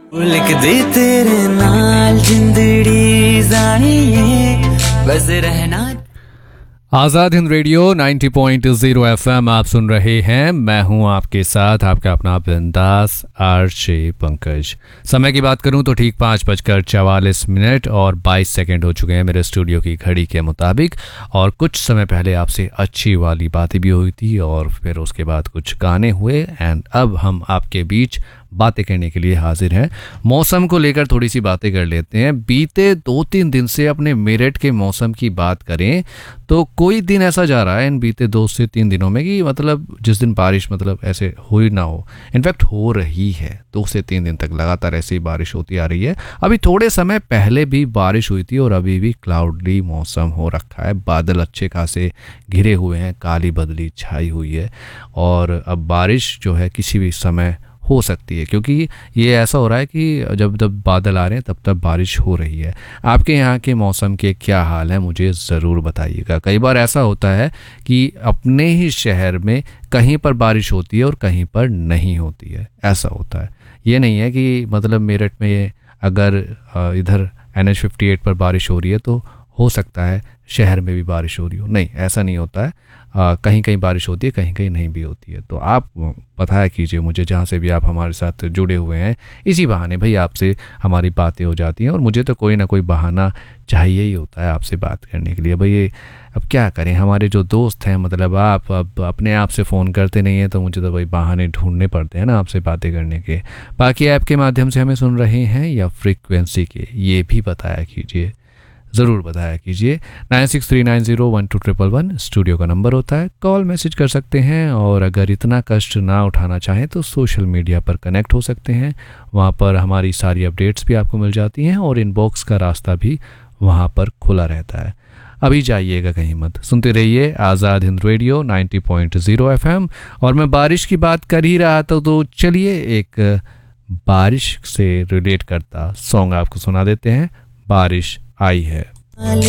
लिख दे तेरे नाल जिंदड़ी जानिए बस रहना। आज़ाद हिंद रेडियो 90.0 FM आप सुन रहे हैं। मैं हूं आपके साथ आपका अपना बिंदास आरजे पंकज। समय की बात करूं तो ठीक 5:44 और 22 सेकंड हो चुके हैं मेरे स्टूडियो की घड़ी के मुताबिक। और कुछ समय पहले आपसे अच्छी वाली बातें भी हुई थी और फिर उसके बाद कुछ गाने हुए। एंड अब हम आपके बीच बातें करने के लिए हाजिर हैं। मौसम को लेकर थोड़ी सी बातें कर लेते हैं। बीते 2-3 दिन से अपने मेरठ के मौसम की बात करें तो कोई दिन ऐसा जा रहा है इन बीते 2 से 3 दिनों में कि मतलब जिस दिन बारिश मतलब ऐसे हो ही ना हो, इनफैक्ट हो रही है। 2 से 3 दिन तक लगातार ऐसे ही बारिश होती आ रही है। अभी थोड़े समय पहले भी बारिश हुई थी और अभी भी क्लाउडी मौसम हो रखा है। बादल अच्छे खासे घिरे हुए हैं, काली बदली छाई हुई है और अब बारिश जो है किसी भी समय हो सकती है, क्योंकि ये ऐसा हो रहा है कि जब जब बादल आ रहे हैं तब तब बारिश हो रही है। आपके यहाँ के मौसम के क्या हाल है मुझे ज़रूर बताइएगा। कई बार ऐसा होता है कि अपने ही शहर में कहीं पर बारिश होती है और कहीं पर नहीं होती है, ऐसा होता है। ये नहीं है कि मतलब मेरठ में अगर इधर NH58 पर बारिश हो रही है तो हो सकता है शहर में भी बारिश हो रही हो, नहीं, ऐसा नहीं होता है। कहीं कहीं बारिश होती है, कहीं कहीं नहीं भी होती है। तो आप बताया कीजिए मुझे, जहाँ से भी आप हमारे साथ जुड़े हुए हैं। इसी बहाने भाई आपसे हमारी बातें हो जाती हैं और मुझे तो कोई ना कोई बहाना चाहिए ही होता है आपसे बात करने के लिए। भाई अब क्या करें, हमारे जो दोस्त हैं मतलब आप अब अपने आप से फ़ोन करते नहीं हैं तो मुझे तो भाई बहाने ढूंढने पड़ते हैं ना आपसे बातें करने के। बाकी ऐप के माध्यम से हमें सुन रहे हैं या फ्रीक्वेंसी के, ये भी बताया कीजिए, ज़रूर बताया कीजिए। 9639012111 स्टूडियो का नंबर होता है। कॉल मैसेज कर सकते हैं और अगर इतना कष्ट ना उठाना चाहें तो सोशल मीडिया पर कनेक्ट हो सकते हैं। वहाँ पर हमारी सारी अपडेट्स भी आपको मिल जाती हैं और इनबॉक्स का रास्ता भी वहाँ पर खुला रहता है। अभी जाइएगा कहीं मत, सुनते रहिए आज़ाद हिंद रेडियो 90.0 FM। और मैं बारिश की बात कर ही रहा था तो चलिए एक बारिश से रिलेट करता सॉन्ग आपको सुना देते हैं। बारिश आई है।